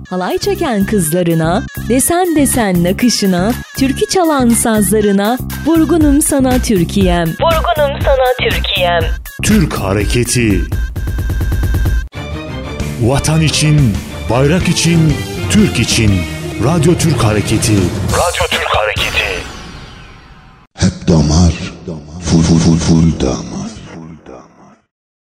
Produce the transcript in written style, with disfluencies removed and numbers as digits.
halay çeken kızlarına, desen desen nakışına, türkü çalan sazlarına, vurgunum sana Türkiye'm, vurgunum sana Türkiye'm. Türk Hareketi. Vatan için, bayrak için, Türk için. Radyo Türk Hareketi. Radyo Türk Hareketi. Hep damar, full dam.